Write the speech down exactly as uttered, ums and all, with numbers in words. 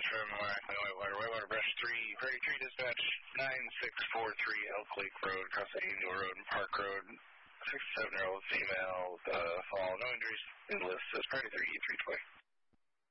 from uh, Whitewater, Whitewater Brush three, Prairie Tree Dispatch, nine six four three Elk Lake Road, across Angel Road and Park Road. sixty-seven-year-old female, uh, fall, no injuries, enlist as Prairie three E three twenty.